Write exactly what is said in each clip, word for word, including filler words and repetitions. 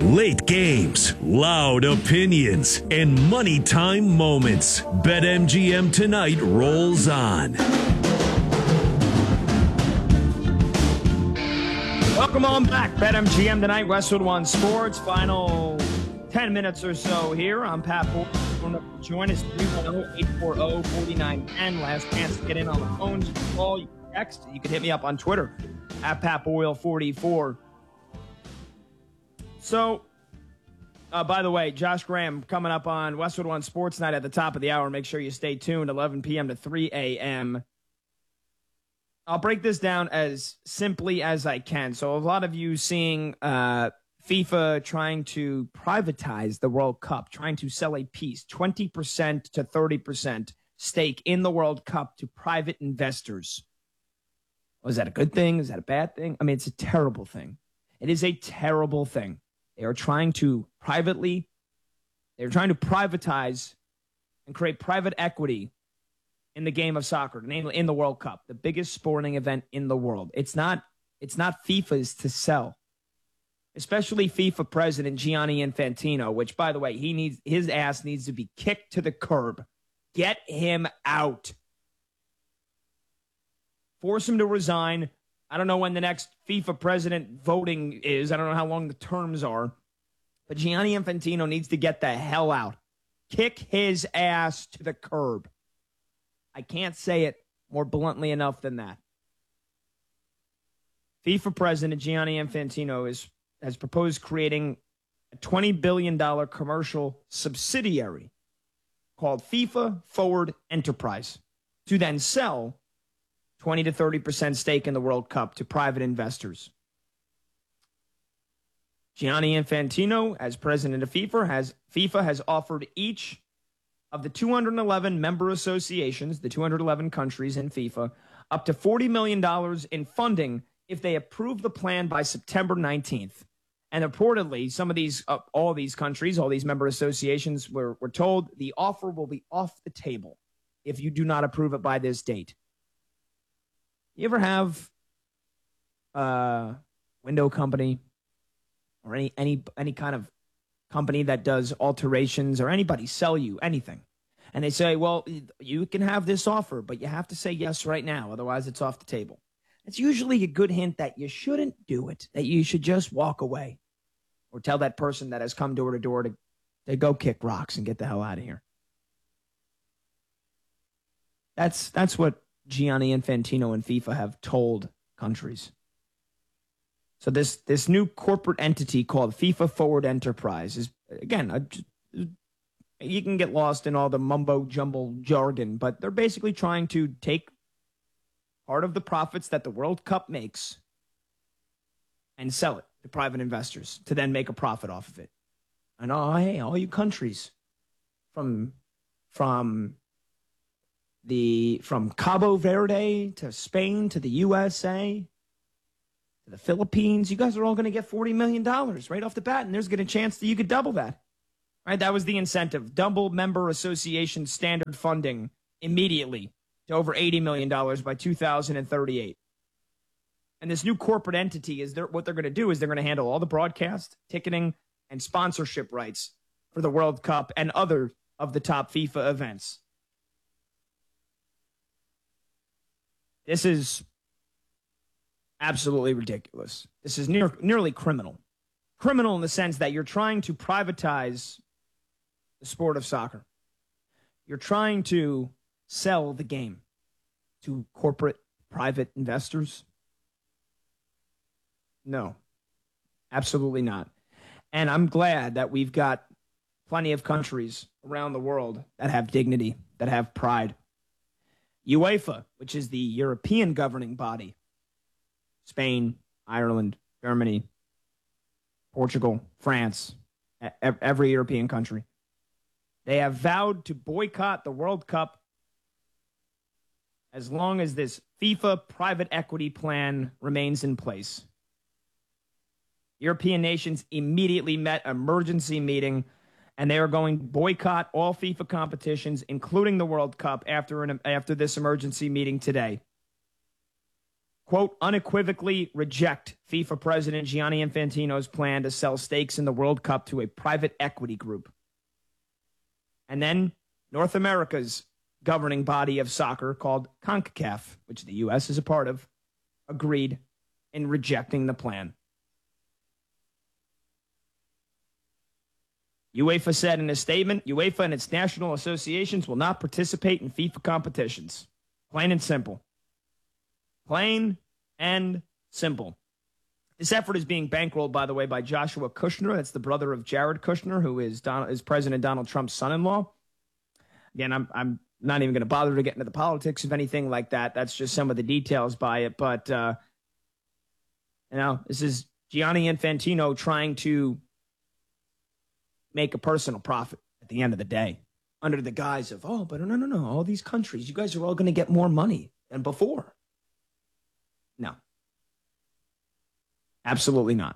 Late games, loud opinions, and money time moments. BetMGM tonight rolls on. Welcome on back. BetMGM tonight, Westwood One Sports. Final ten minutes or so here. I'm Pat Boyle. Join us three one zero, eight four zero, four nine one zero. Last chance to get in on the phones. You can call, you can text. You can hit me up on Twitter at Pat Boyle forty-four. So, uh, by the way, Josh Graham coming up on Westwood One Sports Night at the top of the hour. Make sure you stay tuned, eleven p.m. to three a.m. I'll break this down as simply as I can. So a lot of you seeing uh, FIFA trying to privatize the World Cup, trying to sell a piece, twenty percent to thirty percent stake in the World Cup to private investors. Was that a good thing? Is that a bad thing? I mean, it's a terrible thing. It is a terrible thing. They are trying to privately, they're trying to privatize and create private equity in the game of soccer, namely in the World Cup, the biggest sporting event in the world. It's not, it's not FIFA's to sell, especially FIFA president Gianni Infantino, which, by the way, he needs, his ass needs to be kicked to the curb. Get him out. Force him to resign. I don't know when the next FIFA president voting is. I don't know how long the terms are. But Gianni Infantino needs to get the hell out. Kick his ass to the curb. I can't say it more bluntly enough than that. FIFA president Gianni Infantino is, has proposed creating a twenty billion dollars commercial subsidiary called FIFA Forward Enterprise to then sell twenty to thirty percent stake in the World Cup to private investors. Gianni Infantino, as president of FIFA, has FIFA has offered each of the two hundred eleven member associations, the two hundred eleven countries in FIFA, up to forty million dollars in funding if they approve the plan by September nineteenth. And reportedly, some of these, uh, all these countries, all these member associations were, were told the offer will be off the table if you do not approve it by this date. You ever have a window company or any any any kind of company that does alterations, or anybody sell you anything, and they say, well, you can have this offer, but you have to say yes right now, otherwise it's off the table? It's usually a good hint that you shouldn't do it, that you should just walk away, or tell that person that has come door to door to, to go kick rocks and get the hell out of here. That's that's what Gianni Infantino and FIFA have told countries. So this this new corporate entity called FIFA Forward Enterprise is, again, a, you can get lost in all the mumbo-jumbo jargon, but they're basically trying to take part of the profits that the World Cup makes and sell it to private investors to then make a profit off of it. And oh, hey, all you countries from from the from Cabo Verde to Spain to the U S A to the Philippines, you guys are all going to get forty million dollars right off the bat, and there's going to be a chance that you could double that. Right? That was the incentive. Double member association standard funding immediately to over eighty million dollars by two thousand thirty-eight. And this new corporate entity, is they're, what they're going to do is they're going to handle all the broadcast, ticketing, and sponsorship rights for the World Cup and other of the top FIFA events. This is absolutely ridiculous. This is near, nearly criminal. Criminal in the sense that you're trying to privatize the sport of soccer. You're trying to sell the game to corporate private investors. No, absolutely not. And I'm glad that we've got plenty of countries around the world that have dignity, that have pride. UEFA, which is the European governing body, Spain, Ireland, Germany, Portugal, France, every European country, they have vowed to boycott the World Cup as long as this FIFA private equity plan remains in place. European nations immediately met an emergency meeting, and they are going to boycott all FIFA competitions, including the World Cup, after an, after this emergency meeting today. quote, unequivocally reject FIFA President Gianni Infantino's plan to sell stakes in the World Cup to a private equity group. And then North America's governing body of soccer called CONCACAF, which the U S is a part of, agreed in rejecting the plan. UEFA said in a statement, UEFA and its national associations will not participate in FIFA competitions. Plain and simple. Plain and simple. This effort is being bankrolled, by the way, by Joshua Kushner. That's the brother of Jared Kushner, who is, Don, is President Donald Trump's son-in-law. Again, I'm, I'm not even going to bother to get into the politics of anything like that. That's just some of the details by it. But, uh, you know, this is Gianni Infantino trying to make a personal profit at the end of the day under the guise of, oh, but no, no, no, all these countries, you guys are all going to get more money than before. No. Absolutely not.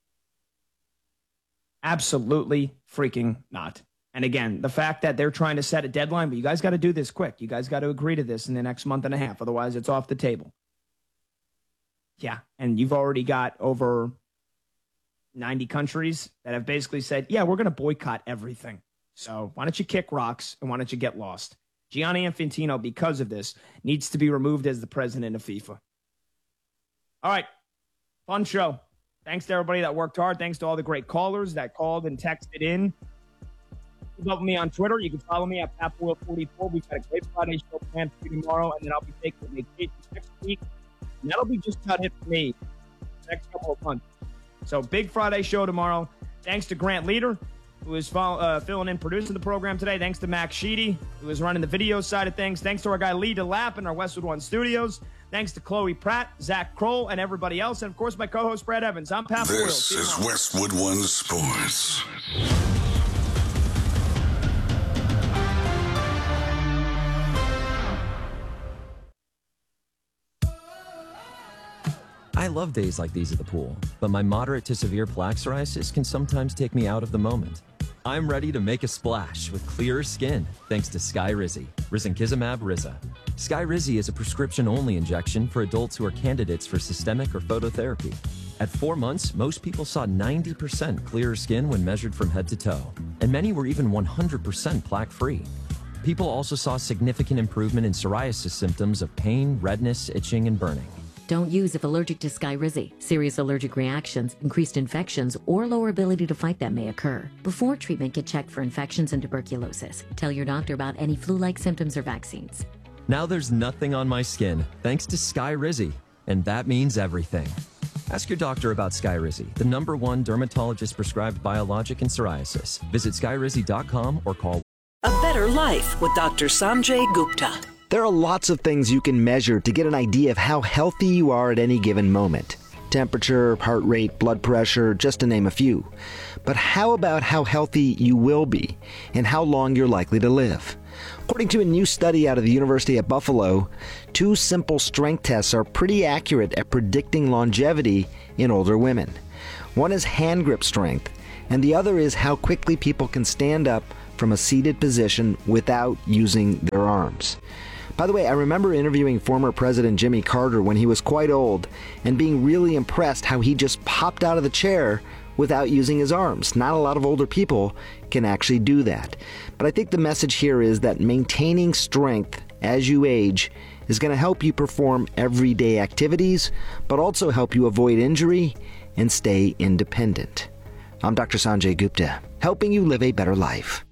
Absolutely freaking not. And again, the fact that they're trying to set a deadline, but you guys got to do this quick. You guys got to agree to this in the next month and a half. Otherwise, it's off the table. Yeah. And you've already got over ninety countries that have basically said, yeah, we're going to boycott everything. So why don't you kick rocks and why don't you get lost? Gianni Infantino, because of this, needs to be removed as the president of FIFA. All right. Fun show. Thanks to everybody that worked hard. Thanks to all the great callers that called and texted in. Keep up with me on Twitter. You can follow me at Pat Boyle forty-four. We've got a great Friday show planned for you tomorrow, and then I'll be taking a vacation next week. And that'll be just about it for me the next couple of months. So big Friday show tomorrow. Thanks to Grant Leader, who is follow, uh, filling in, producing the program today. Thanks to Max Sheedy, who is running the video side of things. Thanks to our guy Lee DeLapp in our Westwood One studios. Thanks to Chloe Pratt, Zach Kroll, and everybody else. And, of course, my co-host, Brad Evans. I'm Pat Boyle. This is Westwood One Sports. I love days like these at the pool, but my moderate to severe plaque psoriasis can sometimes take me out of the moment. I'm ready to make a splash with clearer skin thanks to Skyrizi, risankizumab Riza. Skyrizi is a prescription-only injection for adults who are candidates for systemic or phototherapy. At four months, most people saw ninety percent clearer skin when measured from head to toe, and many were even one hundred percent plaque-free. People also saw significant improvement in psoriasis symptoms of pain, redness, itching, and burning. Don't use if allergic to Skyrizi. Serious allergic reactions, increased infections, or lower ability to fight them may occur. Before treatment, get checked for infections and tuberculosis. Tell your doctor about any flu-like symptoms or vaccines. Now there's nothing on my skin, thanks to Skyrizi, and that means everything. Ask your doctor about Skyrizi, the number one dermatologist-prescribed biologic in psoriasis. Visit skyrizi dot com or call. A better life with Doctor Sanjay Gupta. There are lots of things you can measure to get an idea of how healthy you are at any given moment. Temperature, heart rate, blood pressure, just to name a few. But how about how healthy you will be and how long you're likely to live? According to a new study out of the University of Buffalo, two simple strength tests are pretty accurate at predicting longevity in older women. One is hand grip strength, and the other is how quickly people can stand up from a seated position without using their arms. By the way, I remember interviewing former President Jimmy Carter when he was quite old and being really impressed how he just popped out of the chair without using his arms. Not a lot of older people can actually do that. But I think the message here is that maintaining strength as you age is going to help you perform everyday activities, but also help you avoid injury and stay independent. I'm Doctor Sanjay Gupta, helping you live a better life.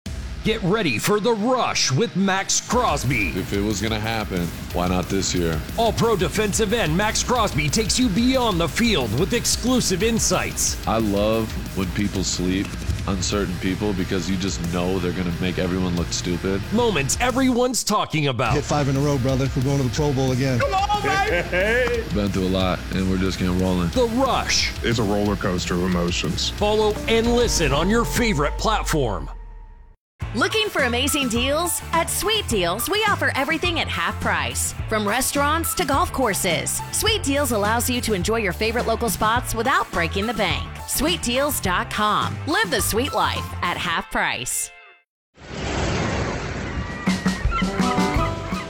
Get ready for The Rush with Max Crosby. If it was going to happen, why not this year? All-pro defensive end Max Crosby takes you beyond the field with exclusive insights. I love when people sleep on certain people because you just know they're going to make everyone look stupid. Moments everyone's talking about. Hit five in a row, brother. We're going to the Pro Bowl again. Come on, baby! Been through a lot, and we're just getting rolling. The Rush. It's a roller coaster of emotions. Follow and listen on your favorite platform. Looking for amazing deals? At Sweet Deals, we offer everything at half price. From restaurants to golf courses, Sweet Deals allows you to enjoy your favorite local spots without breaking the bank. sweet deals dot com. Live the sweet life at half price.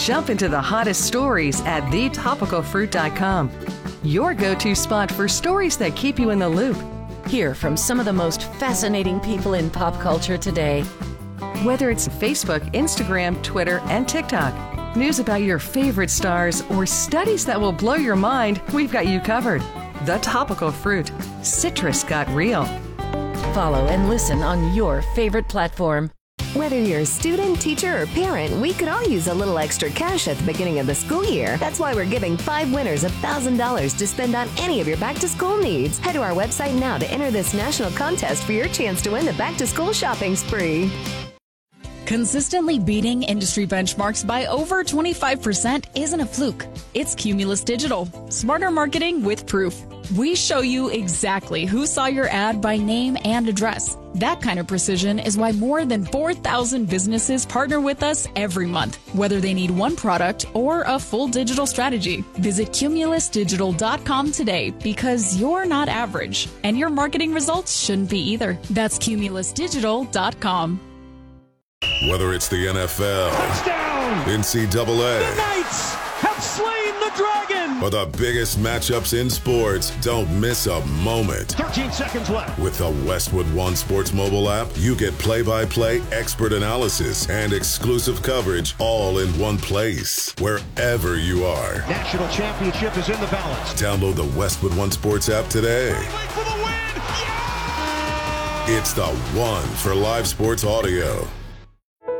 Jump into the hottest stories at the topical fruit dot com. Your go-to spot for stories that keep you in the loop. Hear from some of the most fascinating people in pop culture today. Whether it's Facebook, Instagram, Twitter, and TikTok, news about your favorite stars, or studies that will blow your mind, we've got you covered. The Topical Fruit. Citrus got real. Follow and listen on your favorite platform. Whether you're a student, teacher, or parent, we could all use a little extra cash at the beginning of the school year. That's why we're giving five winners one thousand dollars to spend on any of your back-to-school needs. Head to our website now to enter this national contest for your chance to win the back-to-school shopping spree. Consistently beating industry benchmarks by over twenty-five percent isn't a fluke. It's Cumulus Digital. Smarter marketing with proof. We show you exactly who saw your ad by name and address. That kind of precision is why more than four thousand businesses partner with us every month, whether they need one product or a full digital strategy. Visit cumulus digital dot com today because you're not average, and your marketing results shouldn't be either. That's cumulus digital dot com. Whether it's the N F L, touchdown, N C double A, the Knights have slain the dragon, or the biggest matchups in sports, don't miss a moment. thirteen seconds left. With the Westwood One Sports mobile app, you get play-by-play, expert analysis, and exclusive coverage all in one place, wherever you are. National championship is in the balance. Download the Westwood One Sports app today. For the win. Yeah! It's the one for live sports audio.